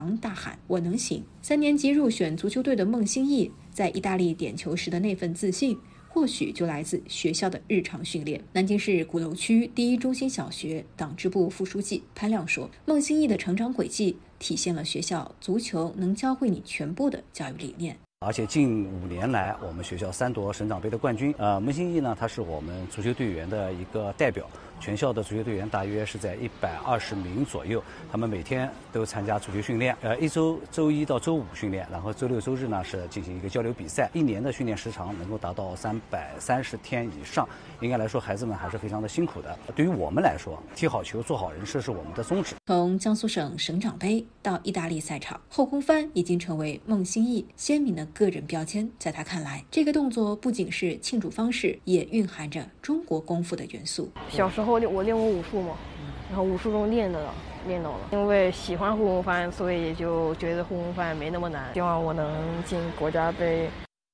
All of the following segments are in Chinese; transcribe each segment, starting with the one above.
大喊我能行。3年级入选足球队的孟欣义在意大利点球时的那份自信，或许就来自学校的日常训练。南京市鼓楼区第一中心小学党支部副书记潘亮说，孟欣义的成长轨迹体现了学校足球能教会你全部的教育理念。 而且近5年来，我们学校3夺省长杯的冠军。孟欣义呢，他是我们足球队员的一个代表。全校的足球队员大约是在120名左右，他们每天都参加足球训练。一周周1到周5训练，然后周6周日呢是进行一个交流比赛。1年的训练时长能够达到330天以上。应该来说，孩子们还是非常的辛苦的。对于我们来说，踢好球、做好人事是我们的宗旨。 从江苏省省长杯到意大利赛场，后空翻已经成为孟欣义鲜明的个人标签。在他看来，这个动作不仅是庆祝方式，也蕴含着中国功夫的元素。 小时候我练过武术嘛，然后武术中练到了。因为喜欢后空翻，所以就觉得后空翻没那么难。希望我能进国家队。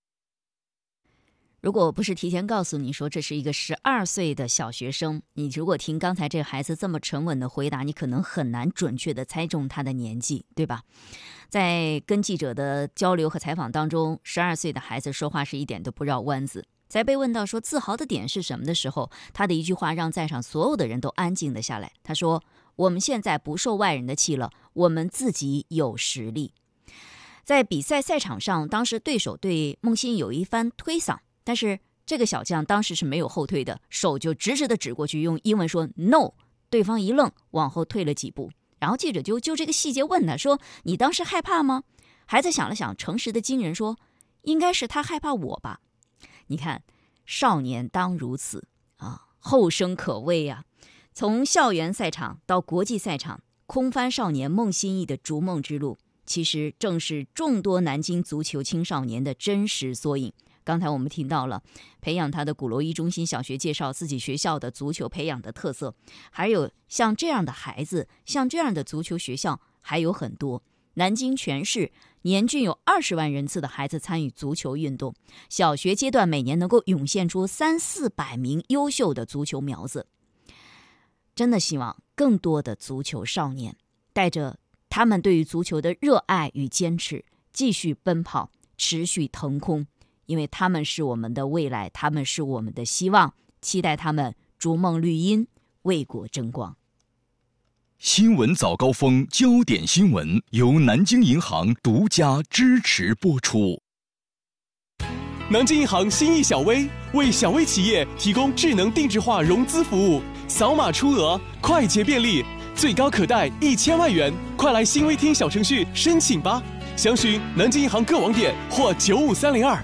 如果不是提前告诉你说这是一个12岁的小学生，你如果听刚才这个孩子这么沉稳的回答，你可能很难准确的猜中他的年纪，对吧？在跟记者的交流和采访当中，12岁的孩子说话是一点都不绕弯子。在被问到说自豪的点是什么的时候，他的一句话让在场所有的人都安静了下来。他说，我们现在不受外人的气了，我们自己有实力。在比赛赛场上，当时对手对孟欣义有一番推搡，但是这个小将当时是没有后退的，手就直直的指过去，用英文说 no， 对方一愣，往后退了几步。然后记者就这个细节问他说，你当时害怕吗？孩子想了想，诚实的惊人说，应该是他害怕我吧。你看，少年当如此啊，后生可畏啊。从校园赛场到国际赛场，空翻少年孟欣义的逐梦之路，其实正是众多南京足球青少年的真实缩影。刚才我们听到了培养他的鼓楼一中心小学介绍自己学校的足球培养的特色，还有像这样的孩子，像这样的足球学校还有很多。南京全市年均有20万人次的孩子参与足球运动，小学阶段每年能够涌现出300-400名优秀的足球苗子。真的希望更多的足球少年带着他们对于足球的热爱与坚持，继续奔跑，持续腾空，因为他们是我们的未来，他们是我们的希望，期待他们逐梦绿荫，为国争光。 新闻早高峰焦点新闻由南京银行独家支持播出。 南京银行新意小微为小微企业提供智能定制化融资服务，扫码出额，快捷便利，最高可贷1000万元，快来新微厅小程序申请吧。详询南京银行各网点或95302。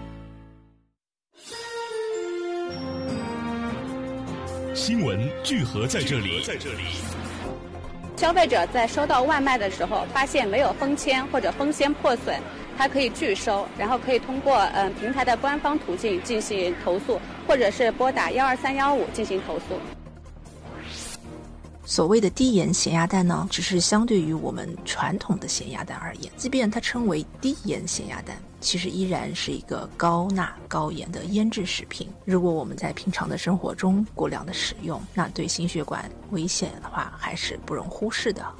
新闻聚合在这里。 消费者在收到外卖的时候，发现没有封签或者封签破损，它可以拒收，然后可以通过平台的官方途径进行投诉，或者是拨打12315进行投诉。 所谓的低盐咸鸭蛋呢，只是相对于我们传统的咸鸭蛋而言，即便它称为低盐咸鸭蛋，其实依然是一个高钠高盐的腌制食品。如果我们在平常的生活中过量的使用，那对心血管危险的话还是不容忽视的。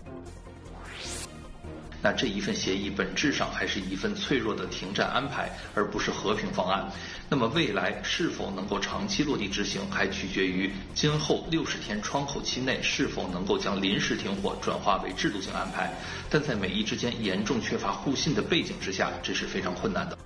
那这一份协议本质上还是一份脆弱的停战安排，而不是和平方案。那么未来是否能够长期落地执行，还取决于今后60天窗口期内是否能够将临时停火转化为制度性安排。但在美意之间严重缺乏互信的背景之下，这是非常困难的。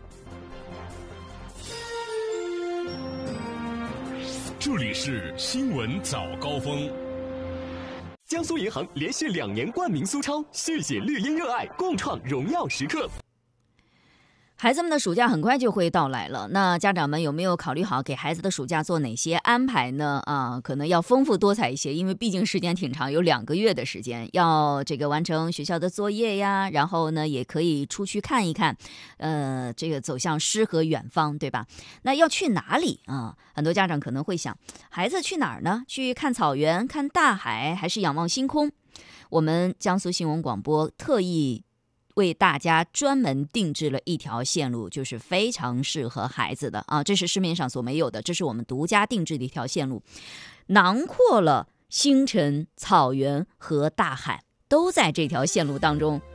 这里是新闻早高峰。 江苏银行连续2年冠名苏超，续写绿茵热爱，共创荣耀时刻。 孩子们的暑假很快就会到来了，那家长们有没有考虑好给孩子的暑假做哪些安排呢？可能要丰富多彩一些，因为毕竟时间挺长，有2个月的时间，要这个完成学校的作业呀，然后呢也可以出去看一看，这个走向诗和远方，对吧？那要去哪里啊？很多家长可能会想，孩子去哪儿呢？去看草原、看大海，还是仰望星空？我们江苏新闻广播特意为大家专门定制了一条线路，就是非常适合孩子的啊，这是市面上所没有的，这是我们独家定制的一条线路，囊括了星辰、草原和大海，都在这条线路当中